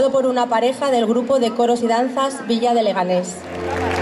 interpretado por una pareja del grupo de coros y danzas Villa de Leganés.